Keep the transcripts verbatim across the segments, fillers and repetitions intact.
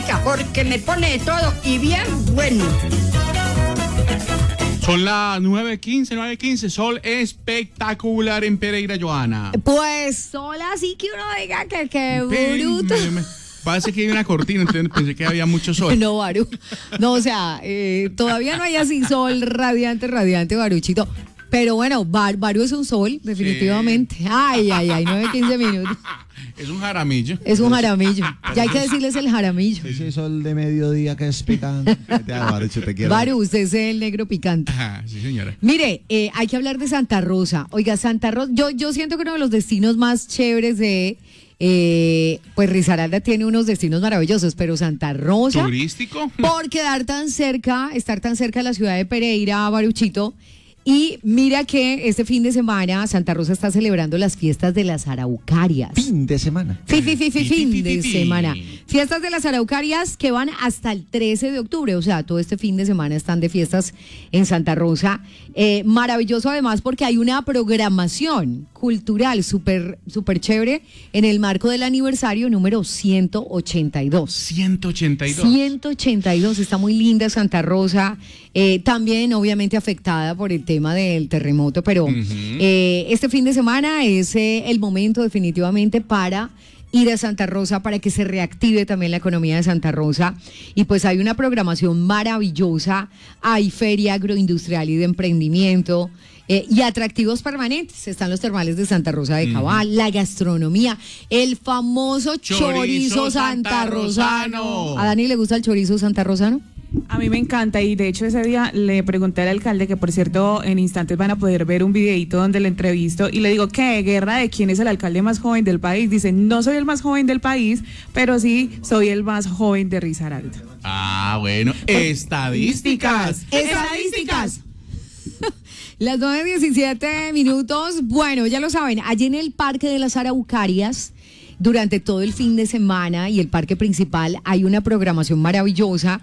rica, porque me pone de todo y bien bueno. Son las nueve quince, nueve quince, sol espectacular en Pereira, Johanna. Pues sol así que uno diga que, que bruto. Me, me, parece que hay una cortina, entonces pensé que había mucho sol. No, Baru. No, o sea, eh, todavía no hay así sol radiante, radiante, Baruchito. Pero bueno, Bar, Baru es un sol, definitivamente. Sí. Ay, ay, ay, nueve, quince minutos. Es un jaramillo. Es un jaramillo. Ya hay que decirles el jaramillo. Ese sol de mediodía que es picante. Barucho, te quiero. Baru, usted es el negro picante. Ajá, sí, señora. Mire, eh, hay que hablar de Santa Rosa. Oiga, Santa Rosa, yo, yo siento que uno de los destinos más chéveres de... Eh, pues Risaralda tiene unos destinos maravillosos, pero Santa Rosa... ¿Turístico? Por quedar tan cerca, estar tan cerca de la ciudad de Pereira, Baruchito... Y mira que este fin de semana Santa Rosa está celebrando las fiestas de las Araucarias. Fin de semana. Fin, fin, fin, fin, fin de semana. Fiestas de las Araucarias que van hasta el trece de octubre. O sea, todo este fin de semana están de fiestas en Santa Rosa. Eh, maravilloso además porque hay una programación cultural súper súper chévere en el marco del aniversario número ciento ochenta y dos. ciento ochenta y dos. ciento ochenta y dos. Está muy linda Santa Rosa. Eh, también obviamente afectada por el tema del terremoto, pero uh-huh. eh, este fin de semana es eh, el momento definitivamente para ir a Santa Rosa, para que se reactive también la economía de Santa Rosa. Y pues hay una programación maravillosa, hay feria agroindustrial y de emprendimiento. Eh, y atractivos permanentes, están los termales de Santa Rosa de Cabal, uh-huh. la gastronomía, el famoso chorizo, chorizo santarrosano. ¿A Dani le gusta el chorizo santarrosano? A mí me encanta y de hecho ese día le pregunté al alcalde, que por cierto en instantes van a poder ver un videito donde le entrevisto y le digo, ¿qué guerra de quién es el alcalde más joven del país? Dice, no soy el más joven del país, pero sí soy el más joven de Risaralda. Ah, bueno, estadísticas. Estadísticas. Las nueve diecisiete minutos. Bueno, ya lo saben, allí en el Parque de las Araucarias, durante todo el fin de semana y el parque principal hay una programación maravillosa.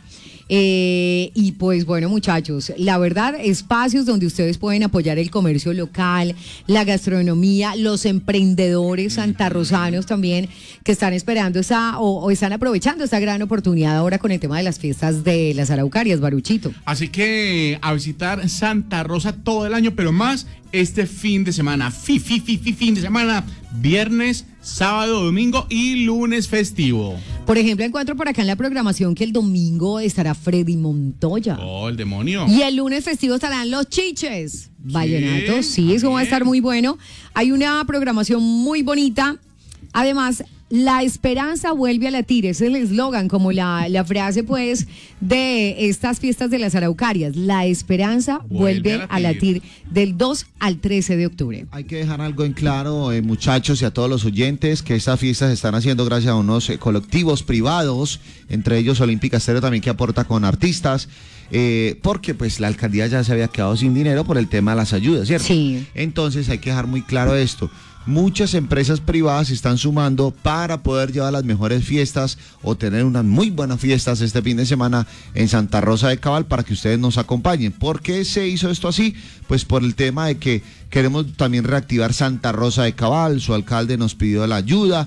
Eh, y pues bueno, muchachos, la verdad, espacios donde ustedes pueden apoyar el comercio local, la gastronomía, los emprendedores santarrosanos también que están esperando esa o, o están aprovechando esta gran oportunidad ahora con el tema de las fiestas de las Araucarias, Baruchito. Así que a visitar Santa Rosa todo el año, pero más este fin de semana, fi, fi, fi, fi, fin de semana, viernes, sábado, domingo y lunes festivo. Por ejemplo, encuentro por acá en la programación que el domingo estará Freddy Montoya. Oh, el demonio. Y el lunes festivo estarán los Chiches. Vallenatos, sí, sí, eso va a estar muy bueno. Hay una programación muy bonita. Además, la esperanza vuelve a latir, ese es el eslogan, como la, la frase pues de estas fiestas de las Araucarias. La esperanza vuelve, vuelve a, latir. a latir del dos al trece de octubre. Hay que dejar algo en claro, eh, muchachos y a todos los oyentes, que estas fiestas se están haciendo gracias a unos eh, colectivos privados, entre ellos Olímpica Estéreo también, que aporta con artistas. Eh, porque pues la alcaldía ya se había quedado sin dinero por el tema de las ayudas, ¿cierto? Sí. Entonces hay que dejar muy claro esto. Muchas empresas privadas se están sumando para poder llevar las mejores fiestas o tener unas muy buenas fiestas este fin de semana en Santa Rosa de Cabal para que ustedes nos acompañen. ¿Por qué se hizo esto así? Pues por el tema de que queremos también reactivar Santa Rosa de Cabal. Su alcalde nos pidió la ayuda,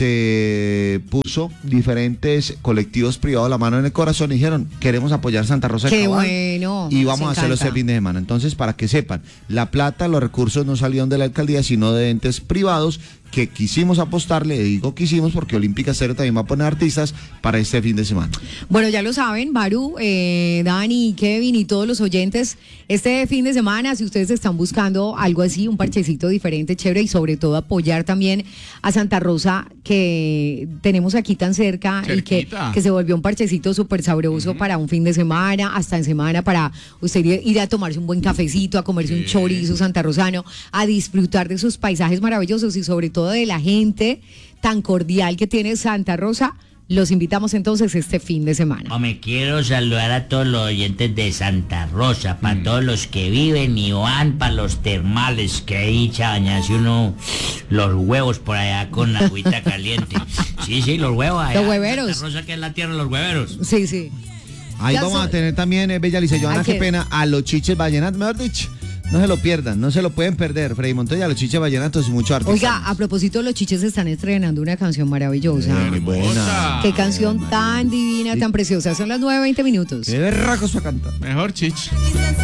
se puso diferentes colectivos privados la mano en el corazón y dijeron, queremos apoyar Santa Rosa de Qué Cabal. Bueno, y vamos a hacerlo este fin de semana. Entonces, para que sepan, la plata, los recursos no salieron de la alcaldía, sino de entes privados que quisimos apostarle, digo quisimos porque Olímpica Estéreo también va a poner artistas para este fin de semana. Bueno, ya lo saben, Baru, eh, Dani, Kevin y todos los oyentes, este fin de semana, si ustedes están buscando algo así, un parchecito diferente, chévere, y sobre todo apoyar también a Santa Rosa, que tenemos aquí tan cerca, cerquita, y que, que se volvió un parchecito súper sabroso uh-huh. para un fin de semana, hasta en semana, para usted ir, ir a tomarse un buen cafecito, a comerse sí. un chorizo santarrosano, a disfrutar de sus paisajes maravillosos y sobre todo de la gente tan cordial que tiene Santa Rosa. Los invitamos entonces este fin de semana. Oh, me quiero saludar a todos los oyentes de Santa Rosa, para mm. todos los que viven y van para los termales, que ahí bañarse uno los huevos por allá con agüita caliente. Sí, sí, los huevos allá. Los hueveros. Santa Rosa, que es la tierra de los hueveros. Sí, sí. Ahí ya vamos so... a tener también, eh, Bella Lice, Johanna, qué pena, a los chiches vallenatos, mejor dicho. No se lo pierdan, no se lo pueden perder. Freddy Montoya, los chiches vallenatos y mucho arte. Oiga, a propósito, los chiches están estrenando una canción maravillosa. Hermosa. Qué canción tan divina, tan preciosa. Son las nueve veinte minutos. Qué berracos para cantar. Mejor chich.